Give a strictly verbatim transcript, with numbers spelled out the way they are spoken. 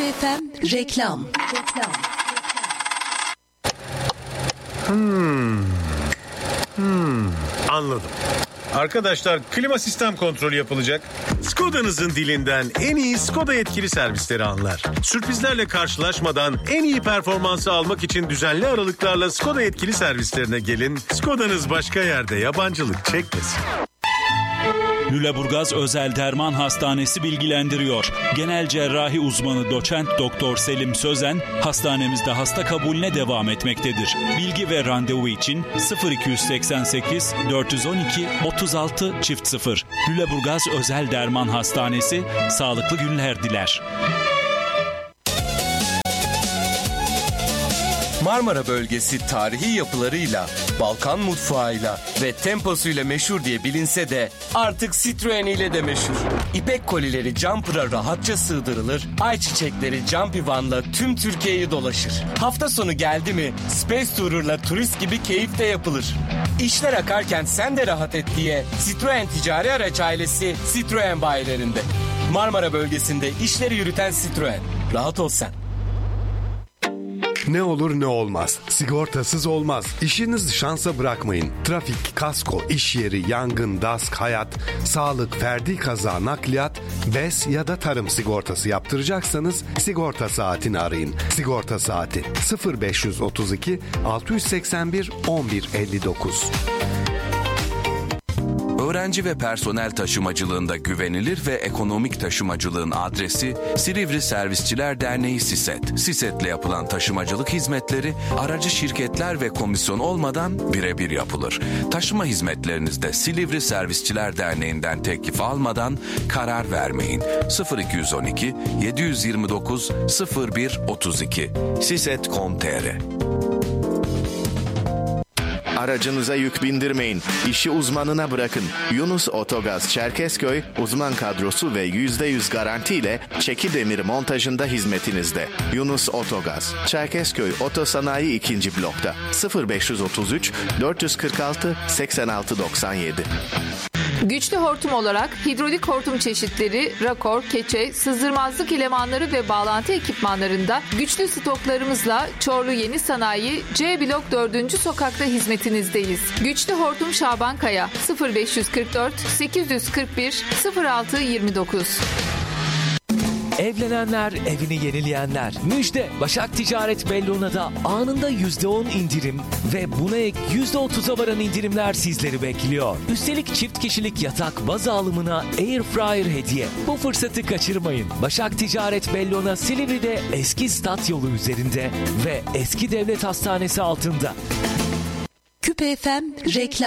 Küpe F M reklam. Reklam. Hmm. Hmm. Anladım. Arkadaşlar, klima sistem kontrolü yapılacak. Skoda'nızın dilinden en iyi Skoda yetkili servisleri anlar. Sürprizlerle karşılaşmadan en iyi performansı almak için düzenli aralıklarla Skoda yetkili servislerine gelin. Skoda'nız başka yerde yabancılık çekmesin. Lüleburgaz Özel Derman Hastanesi bilgilendiriyor. Genel cerrahi uzmanı doçent doktor Selim Sözen hastanemizde hasta kabulüne devam etmektedir. Bilgi ve randevu için sıfır iki seksen sekiz dört yüz on iki otuz altı çift sıfır. Lüleburgaz Özel Derman Hastanesi sağlıklı günler diler. Marmara bölgesi tarihi yapılarıyla, Balkan mutfağıyla ve temposuyla meşhur diye bilinse de artık Citroen ile de meşhur. İpek kolileri Jumper'a rahatça sığdırılır, ayçiçekleri Jumpy Van'la tüm Türkiye'yi dolaşır. Hafta sonu geldi mi Space Tourer'la turist gibi keyif de yapılır. İşler akarken sen de rahat et diye Citroen ticari araç ailesi Citroen bayilerinde. Marmara bölgesinde işleri yürüten Citroen. Rahat ol sen. Ne olur ne olmaz. Sigortasız olmaz. İşinizi şansa bırakmayın. Trafik, kasko, iş yeri, yangın, dask, hayat, sağlık, ferdi kaza, nakliyat, BES ya da tarım sigortası yaptıracaksanız Sigorta Saati'ni arayın. Sigorta Saati sıfır beş otuz iki altı seksen bir on bir elli dokuz. Öğrenci ve personel taşımacılığında güvenilir ve ekonomik taşımacılığın adresi Silivri Servisçiler Derneği SİSET. SİSET'le yapılan taşımacılık hizmetleri aracı şirketler ve komisyon olmadan birebir yapılır. Taşıma hizmetlerinizde Silivri Servisçiler Derneği'nden teklif almadan karar vermeyin. sıfır iki on iki yedi yirmi dokuz sıfır bir otuz iki siset nokta com nokta tr. Aracınıza yük bindirmeyin. İşi uzmanına bırakın. Yunus Otogaz Çerkezköy uzman kadrosu ve yüzde yüz garantiyle çeki demir montajında hizmetinizde. Yunus Otogaz Çerkezköy Otosanayi ikinci blokta sıfır beş otuz üç dört kırk altı seksen altı doksan yedi. Güçlü hortum olarak hidrolik hortum çeşitleri, rakor, keçe, sızdırmazlık elemanları ve bağlantı ekipmanlarında güçlü stoklarımızla Çorlu Yeni Sanayi C Blok dördüncü sokakta hizmetinizdeyiz. Güçlü hortum Şabankaya sıfır beş kırk dört sekiz kırk bir sıfır altı yirmi dokuz. Evlenenler, evini yenileyenler. Müjde! Başak Ticaret Bellona'da anında yüzde on indirim ve buna ek yüzde otuza varan indirimler sizleri bekliyor. Üstelik çift kişilik yatak baz alımına Air Fryer hediye. Bu fırsatı kaçırmayın. Başak Ticaret Bellona Silivri'de eski stat yolu üzerinde ve eski devlet hastanesi altında. Küpe F M reklam.